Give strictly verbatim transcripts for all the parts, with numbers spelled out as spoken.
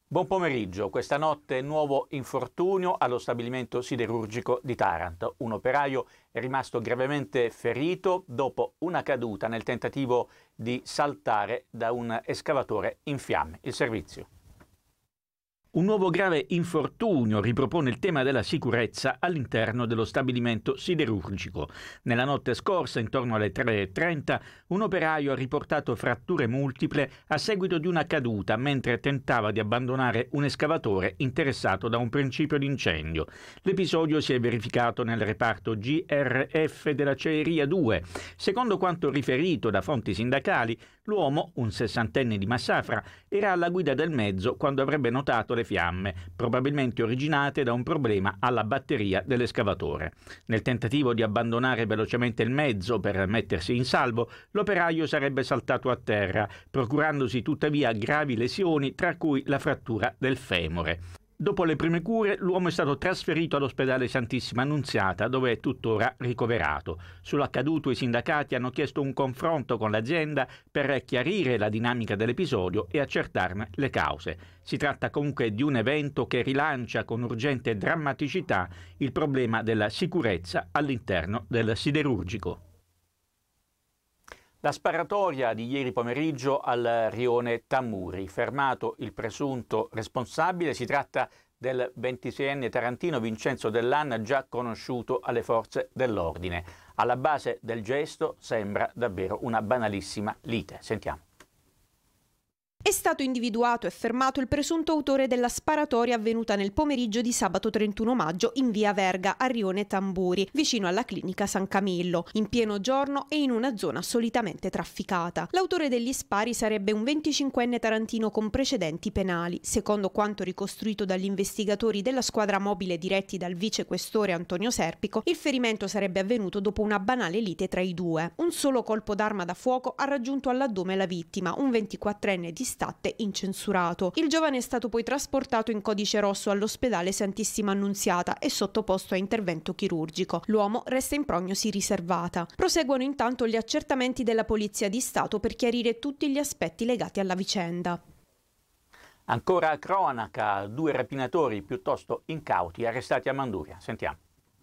Buon pomeriggio. Questa notte nuovo infortunio allo stabilimento siderurgico di Taranto. Un operaio è rimasto gravemente ferito dopo una caduta nel tentativo di saltare da un escavatore in fiamme. Il servizio. Un nuovo grave infortunio ripropone il tema della sicurezza all'interno dello stabilimento siderurgico. Nella notte scorsa, intorno alle tre e trenta, un operaio ha riportato fratture multiple a seguito di una caduta mentre tentava di abbandonare un escavatore interessato da un principio di incendio. L'episodio si è verificato nel reparto G R F della Acciaieria due. Secondo quanto riferito da fonti sindacali, l'uomo, un sessantenne di Massafra, era alla guida del mezzo quando avrebbe notato le fiamme, probabilmente originate da un problema alla batteria dell'escavatore. Nel tentativo di abbandonare velocemente il mezzo per mettersi in salvo, l'operaio sarebbe saltato a terra, procurandosi tuttavia gravi lesioni, tra cui la frattura del femore. Dopo le prime cure, l'uomo è stato trasferito all'ospedale Santissima Annunziata, dove è tuttora ricoverato. Sull'accaduto i sindacati hanno chiesto un confronto con l'azienda per chiarire la dinamica dell'episodio e accertarne le cause. Si tratta comunque di un evento che rilancia con urgente drammaticità il problema della sicurezza all'interno del siderurgico. La sparatoria di ieri pomeriggio al rione Tamuri. Fermato il presunto responsabile, si tratta del ventiseienne tarantino Vincenzo Dellan, già conosciuto alle forze dell'ordine. Alla base del gesto sembra davvero una banalissima lite. Sentiamo. È stato individuato e fermato il presunto autore della sparatoria avvenuta nel pomeriggio di sabato trentuno maggio in via Verga a Rione Tamburi, vicino alla clinica San Camillo, in pieno giorno e in una zona solitamente trafficata. L'autore degli spari sarebbe un venticinquenne tarantino con precedenti penali. Secondo quanto ricostruito dagli investigatori della squadra mobile diretti dal vicequestore Antonio Serpico, il ferimento sarebbe avvenuto dopo una banale lite tra i due. Un solo colpo d'arma da fuoco ha raggiunto all'addome la vittima, un ventiquattrenne di statte incensurato. Il giovane è stato poi trasportato in codice rosso all'ospedale Santissima Annunziata e sottoposto a intervento chirurgico. L'uomo resta in prognosi riservata. Proseguono intanto gli accertamenti della Polizia di Stato per chiarire tutti gli aspetti legati alla vicenda. Ancora cronaca, due rapinatori piuttosto incauti arrestati a Manduria. Sentiamo.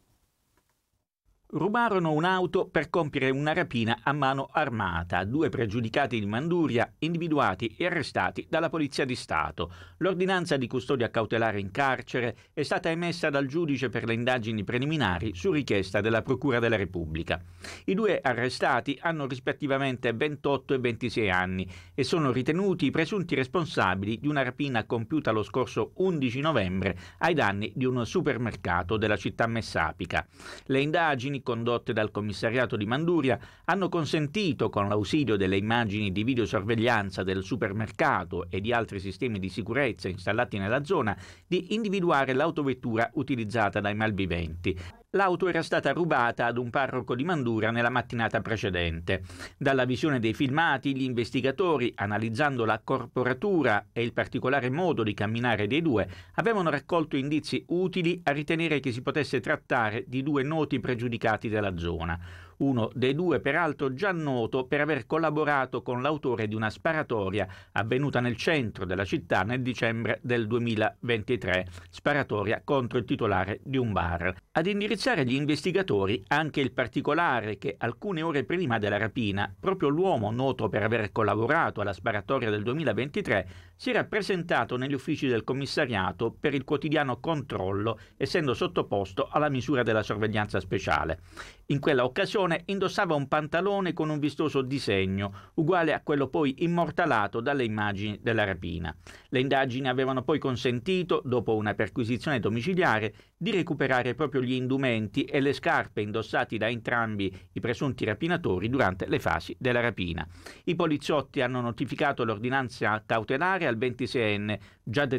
Rubarono un'auto per compiere una rapina a mano armata. Due pregiudicati di Manduria individuati e arrestati dalla Polizia di Stato. L'ordinanza di custodia cautelare in carcere è stata emessa dal giudice per le indagini preliminari su richiesta della Procura della Repubblica. I due arrestati hanno rispettivamente ventotto e ventisei anni e sono ritenuti i presunti responsabili di una rapina compiuta lo scorso undici novembre ai danni di un supermercato della città messapica. Le indagini condotte dal commissariato di Manduria hanno consentito, con l'ausilio delle immagini di videosorveglianza del supermercato e di altri sistemi di sicurezza installati nella zona, di individuare l'autovettura utilizzata dai malviventi. L'auto era stata rubata ad un parroco di Manduria nella mattinata precedente. Dalla visione dei filmati, gli investigatori, analizzando la corporatura e il particolare modo di camminare dei due, avevano raccolto indizi utili a ritenere che si potesse trattare di due noti pregiudicati della zona. Uno dei due, peraltro già noto per aver collaborato con l'autore di una sparatoria avvenuta nel centro della città nel dicembre del duemilaventitré, sparatoria contro il titolare di un bar. Ad indirizzare gli investigatori anche il particolare che alcune ore prima della rapina, proprio l'uomo noto per aver collaborato alla sparatoria del duemilaventitré si era presentato negli uffici del commissariato per il quotidiano controllo, essendo sottoposto alla misura della sorveglianza speciale. In quella occasione indossava un pantalone con un vistoso disegno, uguale a quello poi immortalato dalle immagini della rapina. Le indagini avevano poi consentito, dopo una perquisizione domiciliare, di recuperare proprio gli indumenti e le scarpe indossati da entrambi i presunti rapinatori durante le fasi della rapina. I poliziotti hanno notificato l'ordinanza cautelare al ventiseienne, già